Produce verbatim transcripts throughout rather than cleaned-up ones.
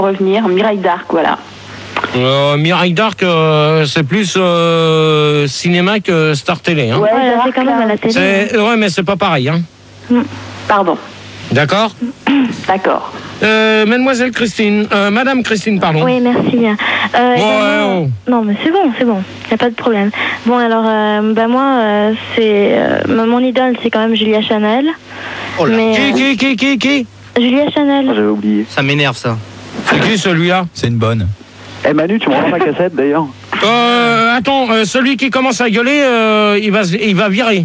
revenir. Mireille d'Arc, voilà. Euh, Mireille d'Arc, euh, c'est plus euh, cinéma que Star Télé. Hein. Ouais, Ouais, c'est quand même à la télé. C'est, ouais, mais c'est pas pareil. Hein. Pardon. D'accord. D'accord. Euh, Mademoiselle Christine, euh, Madame Christine, pardon. Oui, merci. Euh, Ouais, ben, oh. Non, mais c'est bon, c'est bon. Y a pas de problème. Bon, alors, euh, bah moi, euh, c'est euh, mon idole, c'est quand même Julia Chanel. Oh là. Mais, Qui, euh, qui, qui, qui, qui Julia Chanel. J'avais oublié. Ça m'énerve ça. C'est qui celui-là? C'est une bonne. Eh Manu, tu me rends ma cassette d'ailleurs? Euh, attends, euh, celui qui commence à gueuler, euh, il va, se- il va virer.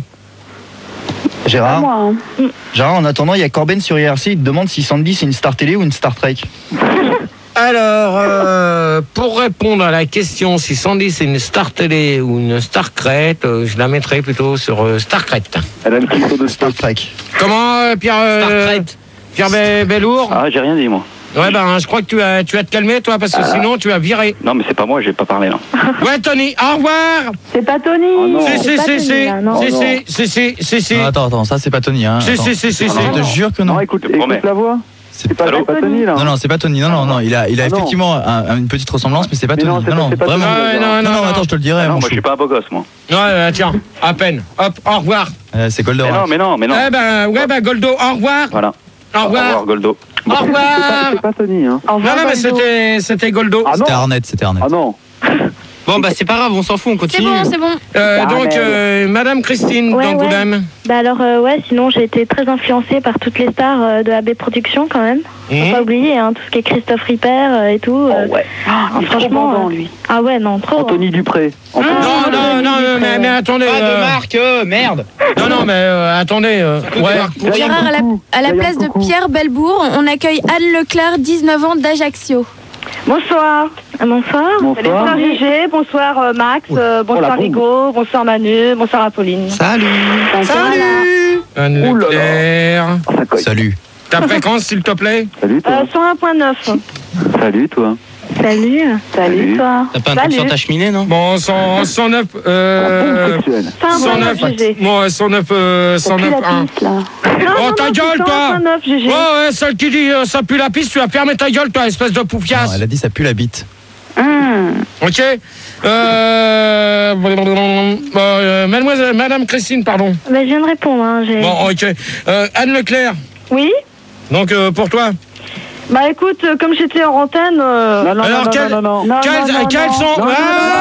Pas Gérard, moi, hein. Gérard, en attendant, il y a Corben sur I R C, il te demande si Sandy c'est une Star Télé ou une Star Trek. Alors, euh, pour répondre à la question si Sandy c'est une Star Télé ou une Star Crête, euh, je la mettrais plutôt sur euh, Star Crête. Elle a le clito de Star stock. Trek. Comment, euh, Pierre euh, Star Crête. Pierre Be- Bellour? Ah, j'ai rien dit moi. Ouais, ben, je crois que tu vas, tu vas te calmer, toi, parce que Ah. sinon, tu vas virer. Non, mais c'est pas moi, j'ai pas parlé là. Ouais, Tony, au revoir! C'est pas Tony. Oh non. Si, si, pas si, Tony, si, là, non. si, Oh non. si, si, si, si, si. Non, attends, attends, ça c'est pas Tony. Hein. Si, Attends. si, si, si, Je si. te jure que non. Non, écoute, te promets. écoute la voix. C'est C'est pas, Allô c'est pas Tony là. Non, non, c'est pas Tony. Non, non, non. Il a, il a Ah non. effectivement un- un- une petite ressemblance, mais c'est pas Mais Tony. non, c'est pas- c'est pas vraiment. Tony. Ouais, non, Non, non, non, non. attends, je te le dirai. Ah non, mon moi je chou. suis pas un beau gosse moi. Ouais, ouais, tiens, à peine. Hop, au revoir. Euh, c'est Mais Goldorak. non, mais non, mais non. Eh ben, ouais, ben, Goldo, au revoir. Voilà. Au revoir. Goldo. Au C'est pas, revoir. c'est pas Tony hein. Au Non, revoir, non, mais Goldo. c'était, c'était Goldo. Ah non. C'était Arnett, c'était Arnett. Ah non. Bon bah c'est pas grave, on s'en fout, on C'est continue. bon, c'est bon. Euh, Ah, donc, mais- euh, Madame Christine Ouais, d'Angoulême. Bah alors, euh, ouais, sinon j'ai été très influencée par toutes les stars euh, de A B Productions quand même. Faut Mhm. pas oublier, hein, tout ce qui est Christophe Ripper euh, et tout. euh. Oh, ouais. Ah, il est trop franchement, bandant, euh, lui. Ah ouais, non, trop. Anthony Dupré. Anthony- Non, non, non, non, mais, mais attendez. Pas de euh, marque, euh, merde. Non, non, mais euh, attendez. euh, ouais. Gérard, à la, à la Gaillard place de Coucou. Pierre Belbourg, on accueille Anne Leclerc, dix-neuf ans, d'Ajaccio. Bonsoir. Ah, bonsoir. Bonsoir Bonsoir. Gégé, bonsoir euh, Max, euh, bonsoir Oh la bombe. Rigo, bonsoir Manu, bonsoir Apolline. Salut. Salut Anne Ouh là là. Leclerc. Ah, ça colle. Salut. Ta fréquence, s'il te plaît? Salut toi. Euh, cent un point neuf. Salut toi. Salut. Salut Salut. toi. T'as pas un truc Salut. sur ta cheminée, non? Bon, cent, cent neuf, Bombe euh, sexuelle. cent un point cent neuf, neuf Gégé. bon, cent neuf, euh, Ça cent pue neuf, la un. piste, là. Oh, ta gueule, toi! cent un point neuf Gégé. Ouais, ouais, celle qui dit euh, ça pue la piste, tu vas fermer ta gueule, toi, espèce de Non, poufiasse. elle a dit ça pue la bite. Hum. Ok. Euh, euh, mademoiselle, Madame Christine, pardon. Bah, je viens de répondre. Hein, j'ai... Bon, ok. Euh, Anne Leclerc. Oui. Donc, euh, pour toi. Bah écoute, euh, comme j'étais en antenne. euh, Non, non, Alors, non, quel- non, non, non. non, Quelles, non, non, quelles non. sont. Non, non,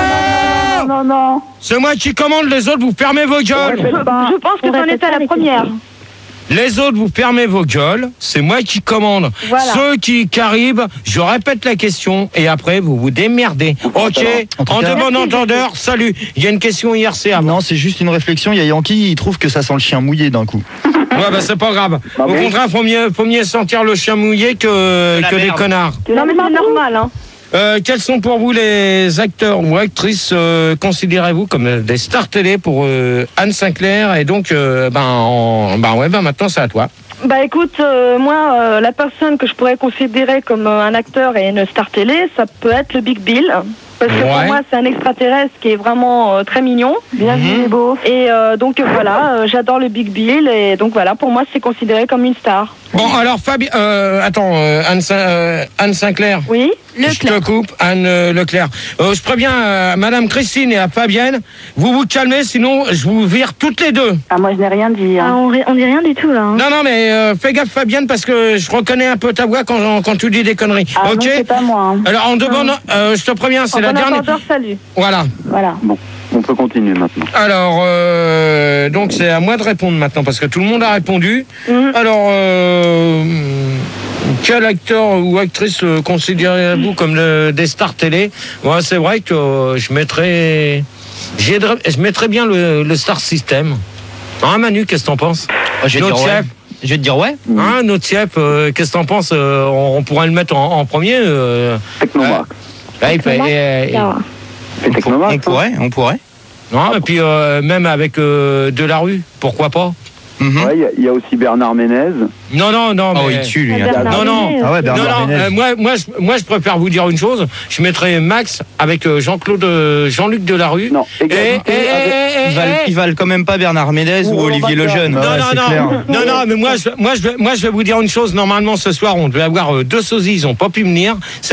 Ah Non, non, non. C'est moi qui commande, les autres, vous fermez vos gueules. Je, je pense que On t'en répète étais à pas la les première. questions. Les autres, vous fermez vos gueules. C'est moi qui commande. Voilà. Ceux qui, qui arrivent, je répète la question et après, vous vous démerdez. Ok. En tout En cas- de bon entendeur, salut. Il y a une question I R C avant. Non, c'est juste une réflexion. Il y a Yankee, il trouve que ça sent le chien mouillé d'un coup. Ouais, bah, c'est pas grave. Ah Au bon contraire, faut mieux, faut mieux sentir le chien mouillé que, la que les merde. connards. Non mais c'est normal, hein. Euh, quels sont pour vous les acteurs ou actrices euh, considérez-vous comme euh, des stars télé pour euh, Anne Sinclair et donc euh, ben, en, ben ouais ben maintenant c'est à toi. Bah écoute, euh, moi, euh, la personne que je pourrais considérer comme euh, un acteur et une star télé, ça peut être le Big Bill. Parce que pour Ouais. moi, c'est un extraterrestre qui est vraiment euh, très mignon. Bien Mhm. vu, beau. Et euh, donc euh, voilà, euh, j'adore le Big Bill. Et donc voilà, pour moi, c'est considéré comme une star. Bon alors Fabi, euh, attends euh, Anne, Sin- euh, Anne Sinclair. Oui. Je Leclerc. te coupe, Anne euh, Leclerc. Euh, je préviens euh, Madame Christine et à Fabienne, vous vous calmez, sinon je vous vire toutes les deux. Ah, moi, je n'ai rien dit. Ah, on, ri- on dit rien du tout là. Hein. Non, non, mais euh, fais gaffe Fabienne parce que je reconnais un peu ta voix quand, quand tu dis des conneries. Ah, ok. non, c'est pas moi. Hein. Alors en demande, euh, je te préviens, c'est En la bon dernière. entendeur, salut. Voilà. Voilà. Bon, on peut continuer maintenant. Alors, euh, donc c'est à moi de répondre maintenant parce que tout le monde a répondu. Mhm. Alors, euh, quel acteur ou actrice euh, considérez-vous comme le- des stars télé? Ouais, c'est vrai que euh, je mettrais, j'aiderais- je mettrais bien le, le Star System. Hein, Manu, qu'est-ce que t'en penses? Oh, je vais te Notre dire ouais. chef. Je vais te dire ouais. Hein, notre chef, euh, qu'est-ce que t'en penses? Euh, on, on pourrait le mettre en, en premier. Euh, Technomark. là, il fait- Technomark, et- et- Ah, C'est On Technomark. pourrait, on pourrait. non, et puis euh, même avec euh, Delarue, pourquoi pas? Mhm. Ouais, il y a- il y, a aussi Bernard Ménez. Non, non, non. Oh, mais- il tue lui. Ah, attends. Bernard Non, non. Minet, Ah ouais, euh, Bernard Non, non, Ménez. euh, moi, moi, je, moi, je préfère vous dire une chose. Je mettrais Max avec euh, Jean-Claude, euh, Jean-Luc Delarue. Non, Et, et, égalité et, avec- et, Ils valent, et- ils valent quand même pas Bernard Ménez ou Oh, Olivier Bacard. Lejeune. Non, non, ouais, non, c'est non, clair. non, non, mais moi, je, moi, je, vais- moi, je vais vous dire une chose. Normalement, ce soir, on devait avoir euh, deux sosies. Ils n'ont pas pu venir. C'est